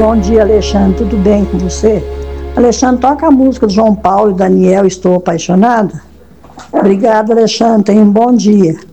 Bom dia, Alexandre. Tudo bem com você? Alexandre, toca a música do João Paulo e Daniel, Estou Apaixonada. Obrigada, Alexandre. Tenha um bom dia.